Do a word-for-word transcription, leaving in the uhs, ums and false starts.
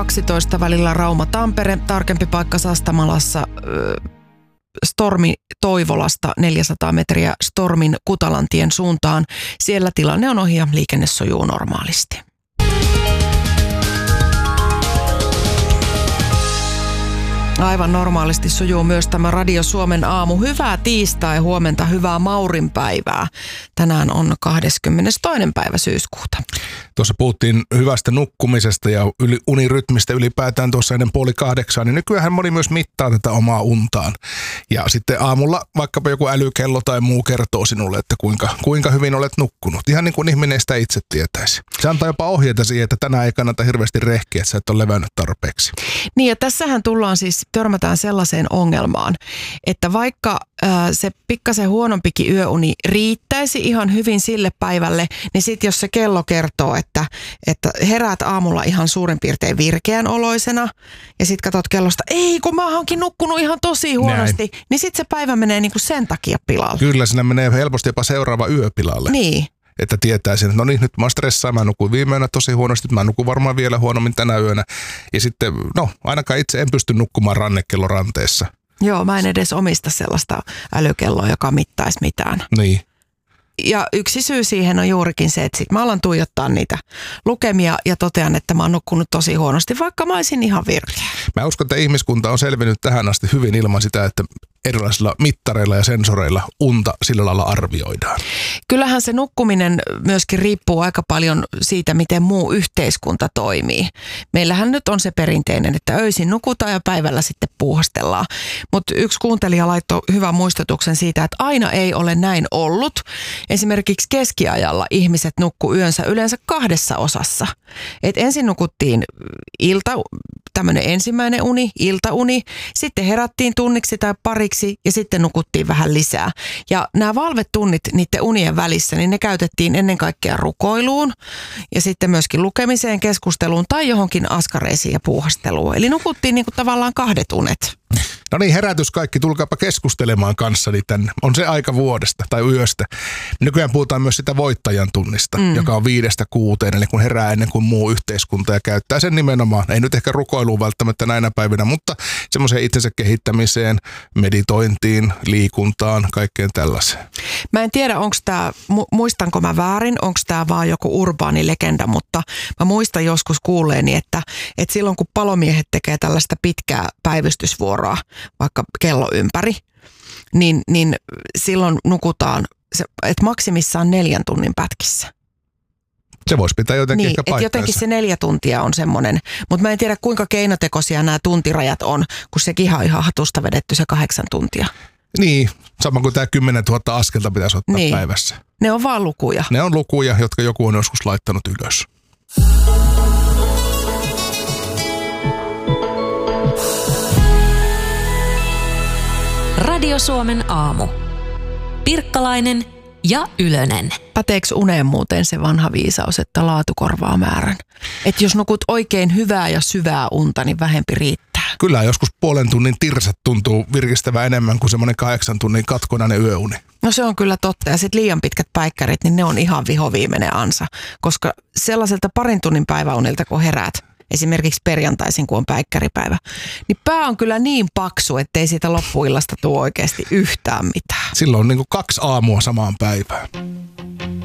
kaksitoista välillä Rauma-Tampere, tarkempi paikka Sastamalassa, Stormi Toivolasta neljäsataa metriä Stormin Kutalantien suuntaan. Siellä tilanne on ohi ja liikenne sujuu normaalisti. Aivan normaalisti sujuu myös tämä Radio Suomen aamu. Hyvää tiistai, huomenta, hyvää Maurinpäivää. Tänään on kahdeskymmenestoinen päivä syyskuuta. Tuossa puhuttiin hyvästä nukkumisesta ja yli, unirytmistä ylipäätään tuossa ennen puoli kahdeksaa, niin nykyään moni myös mittaa tätä omaa untaan. Ja sitten aamulla vaikkapa joku älykello tai muu kertoo sinulle, että kuinka, kuinka hyvin olet nukkunut. Ihan niin kuin ihminen sitä itse tietäisi. Se antaa jopa ohjeita siihen, että tänään ei kannata hirveästi rehkiä, että sä et ole levännyt tarpeeksi. Niin ja tässähän tullaan siis, törmätään sellaiseen ongelmaan, että vaikka ää, se pikkasen huonompikin yöuni riittäisi ihan hyvin sille päivälle, niin sitten jos se kello kertoo, että, että heräät aamulla ihan suurin piirtein virkeän oloisena ja sitten katsot kellosta, ei kun mä oonkin nukkunut ihan tosi huonosti, näin. Niin sitten se päivä menee niinku sen takia pilalle. Kyllä, siinä menee helposti jopa seuraava yö pilalle. Niin. Että tietää sen, että no niin, nyt mä stressaan, mä nukuin viime yönä tosi huonosti, mä nukun varmaan vielä huonommin tänä yönä. Ja sitten, no ainakaan itse en pysty nukkumaan rannekello ranteessa. Joo, mä en edes omista sellaista älykelloa, joka mittaisi mitään. Niin. Ja yksi syy siihen on juurikin se, että sit mä alan tuijottaa niitä lukemia ja totean, että mä oon nukkunut tosi huonosti, vaikka mä olisin ihan virkeä. Mä uskon, että ihmiskunta on selvinnyt tähän asti hyvin ilman sitä, että erilaisilla mittareilla ja sensoreilla unta sillä lailla arvioidaan. Kyllähän se nukkuminen myöskin riippuu aika paljon siitä, miten muu yhteiskunta toimii. Meillähän nyt on se perinteinen, että öisin nukutaan ja päivällä sitten puuhastellaan. Mutta yksi kuuntelija laittoi hyvän muistutuksen siitä, että aina ei ole näin ollut. Esimerkiksi keskiajalla ihmiset nukkuu yönsä yleensä kahdessa osassa. Et ensin nukuttiin ilta, tämmöinen ensimmäinen uni, iltauni, sitten herättiin tunniksi tai pariksi ja sitten nukuttiin vähän lisää. Ja nämä valvetunnit niiden unien välissä, niin ne käytettiin ennen kaikkea rukoiluun ja sitten myöskin lukemiseen, keskusteluun tai johonkin askareisiin ja puuhasteluun. Eli nukuttiin niin kuin tavallaan kahdet unet. No niin, herätys kaikki, tulkaapa keskustelemaan kanssani tänne. On se aika vuodesta tai yöstä. Nykyään puhutaan myös sitä voittajan tunnista, mm. joka on viidestä kuuteen, eli kun herää ennen kuin muu yhteiskunta ja käyttää sen nimenomaan, ei nyt ehkä rukoiluun välttämättä näinä päivinä, mutta semmoiseen itsensä kehittämiseen, meditointiin, liikuntaan, kaikkeen tällaiseen. Mä en tiedä, onko tämä, muistanko mä väärin, onko tämä vaan joku urbaani legenda, mutta mä muistan joskus kuulleeni, että, että silloin kun palomiehet tekee tällaista pitkää päivystysvuoroa, vaikka kello ympäri, niin, niin silloin nukutaan, se, että maksimissaan neljän tunnin pätkissä. Se voisi pitää jotenkin niin, ehkä paikkaansa. Jotenkin se neljä tuntia on semmoinen, mutta mä en tiedä kuinka keinotekoisia nämä tuntirajat on, kun sekin ihan ihan hatusta vedetty se kahdeksan tuntia. Niin, sama kuin tämä kymmenen tuhatta askelta pitäisi ottaa niin. päivässä. Ne on vaan lukuja. Ne on lukuja, jotka joku on joskus laittanut ylös. Radio Suomen aamu. Pirkkalainen ja Ylönen. Päteekö uneen muuten se vanha viisaus, että laatu korvaa määrän? Että jos nukut oikein hyvää ja syvää unta, niin vähempi riittää. Kyllä, joskus puolen tunnin tirsat tuntuu virkistävää enemmän kuin semmoinen kahdeksan tunnin katkonainen yöuni. No se on kyllä totta. Ja sitten liian pitkät päikkärit, niin ne on ihan vihoviimeinen ansa. Koska sellaiselta parin tunnin päiväunilta, kun heräät, esimerkiksi perjantaisin, kun on päikkäripäivä, niin pää on kyllä niin paksu, ettei siitä loppuillasta tule oikeasti yhtään mitään. Silloin on niin kuin kaksi aamua samaan päivään.